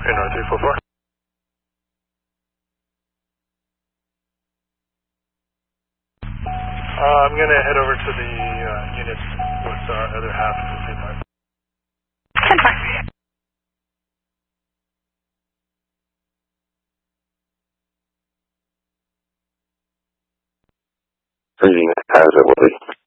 North 344. I'm going to head over to the unit with our other half of the same part. 10-5. Freezing has it, Willie.